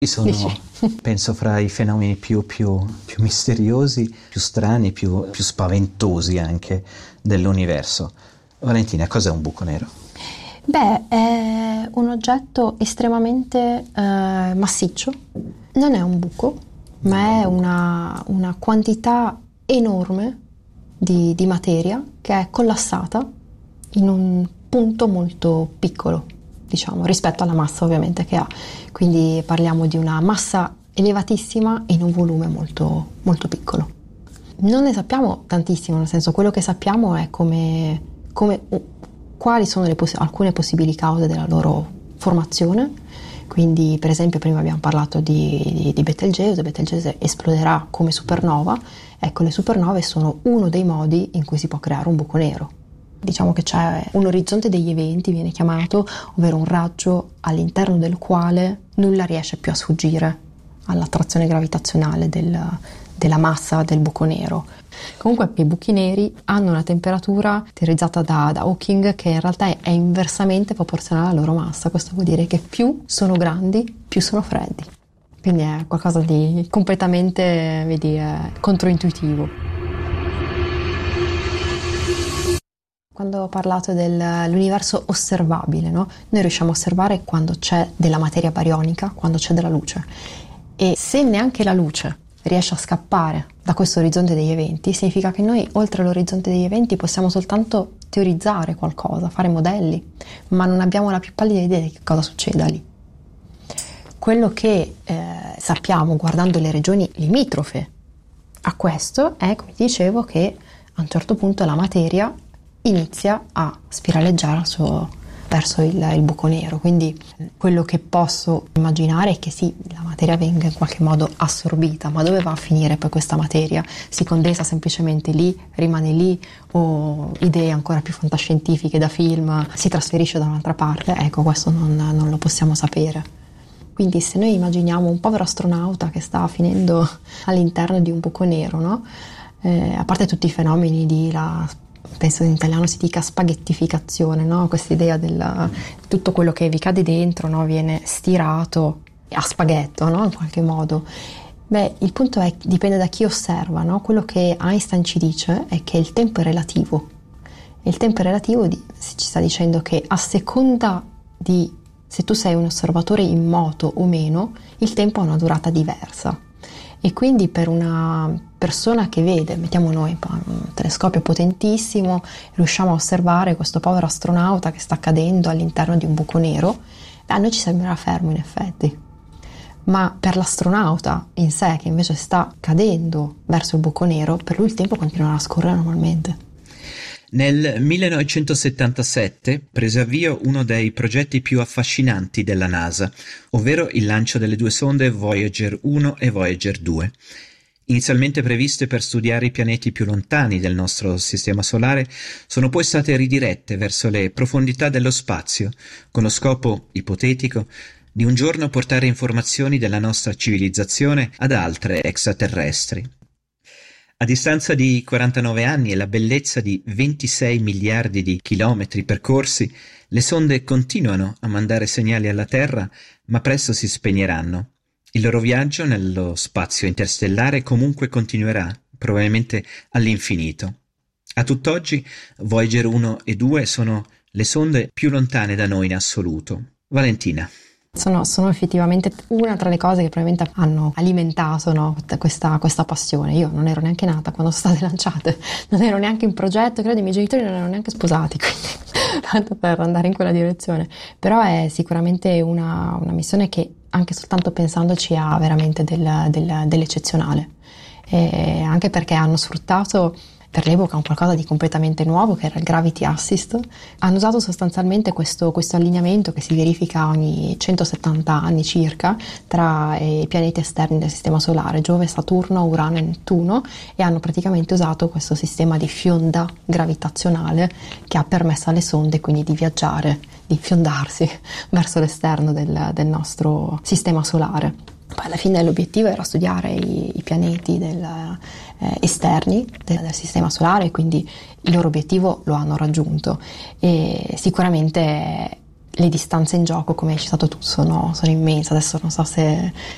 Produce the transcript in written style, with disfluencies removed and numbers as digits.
Sono, Dici? penso, fra i fenomeni più misteriosi, più strani, più spaventosi anche dell'universo. Valentina, cos'è un buco nero? Beh, è un oggetto estremamente massiccio. Non è un buco, ma è una quantità enorme di materia che è collassata in un punto molto piccolo, diciamo, rispetto alla massa ovviamente che ha. Quindi parliamo di una massa elevatissima in un volume molto, molto piccolo. Non ne sappiamo tantissimo, nel senso, quello che sappiamo è quali sono alcune possibili cause della loro formazione. Quindi, per esempio, prima abbiamo parlato di Betelgeuse. Betelgeuse esploderà come supernova. Ecco, le supernove sono uno dei modi in cui si può creare un buco nero. Diciamo che c'è un orizzonte degli eventi, viene chiamato, ovvero un raggio all'interno del quale nulla riesce più a sfuggire all'attrazione gravitazionale della massa del buco nero. Comunque i buchi neri hanno una temperatura teorizzata da Hawking che in realtà è inversamente proporzionale alla loro massa. Questo vuol dire che più sono grandi, più sono freddi. Quindi è qualcosa di completamente, vedi, controintuitivo. Quando ho parlato dell'universo osservabile, no? Noi riusciamo a osservare quando c'è della materia barionica, quando c'è della luce. E se neanche la luce riesce a scappare da questo orizzonte degli eventi, significa che noi oltre all'orizzonte degli eventi possiamo soltanto teorizzare qualcosa, fare modelli, ma non abbiamo la più pallida idea di che cosa succeda lì. Quello che sappiamo guardando le regioni limitrofe a questo è, come dicevo, che a un certo punto la materia inizia a spiraleggiare verso il buco nero. Quindi quello che posso immaginare è che sì, la materia venga in qualche modo assorbita, ma dove va a finire poi questa materia? Si condensa semplicemente lì, rimane lì, o idee ancora più fantascientifiche da film, si trasferisce da un'altra parte? Ecco, questo non lo possiamo sapere. Quindi se noi immaginiamo un povero astronauta che sta finendo all'interno di un buco nero, no? A parte tutti i fenomeni penso in italiano si dica spaghettificazione, no? Questa idea tutto quello che vi cade dentro, no? Viene stirato a spaghetto, no? In qualche modo. Beh, il punto è che dipende da chi osserva, no? Quello che Einstein ci dice è che il tempo è relativo. E il tempo è relativo ci sta dicendo che a seconda di se tu sei un osservatore in moto o meno, il tempo ha una durata diversa. E quindi per una persona che vede, mettiamo noi un telescopio potentissimo, riusciamo a osservare questo povero astronauta che sta cadendo all'interno di un buco nero, a noi ci sembrerà fermo in effetti. Ma per l'astronauta in sé, che invece sta cadendo verso il buco nero, per lui il tempo continuerà a scorrere normalmente. Nel 1977 prese avvio uno dei progetti più affascinanti della NASA, ovvero il lancio delle due sonde Voyager 1 e Voyager 2. Inizialmente previste per studiare i pianeti più lontani del nostro sistema solare, sono poi state ridirette verso le profondità dello spazio, con lo scopo ipotetico di un giorno portare informazioni della nostra civilizzazione ad altre extraterrestri. A distanza di 49 anni e la bellezza di 26 miliardi di chilometri percorsi, le sonde continuano a mandare segnali alla Terra, ma presto si spegneranno. Il loro viaggio nello spazio interstellare comunque continuerà, probabilmente all'infinito. A tutt'oggi, Voyager 1 e 2 sono le sonde più lontane da noi in assoluto. Valentina. Sono effettivamente una tra le cose che probabilmente hanno alimentato, no, questa passione. Io non ero neanche nata quando sono state lanciate, non ero neanche in progetto, credo i miei genitori non erano neanche sposati, quindi tanto per andare in quella direzione. Però è sicuramente una missione che anche soltanto pensandoci ha veramente dell'eccezionale, e anche perché hanno sfruttato per l'epoca un qualcosa di completamente nuovo che era il Gravity Assist. Hanno usato sostanzialmente questo allineamento che si verifica ogni 170 anni circa tra i pianeti esterni del Sistema Solare, Giove, Saturno, Urano e Nettuno, e hanno praticamente usato questo sistema di fionda gravitazionale che ha permesso alle sonde quindi di viaggiare, di fiondarsi verso l'esterno del nostro Sistema Solare. Poi alla fine l'obiettivo era studiare i pianeti esterni del sistema solare, quindi il loro obiettivo lo hanno raggiunto, e sicuramente le distanze in gioco, come hai citato tu, sono immense. Adesso non so se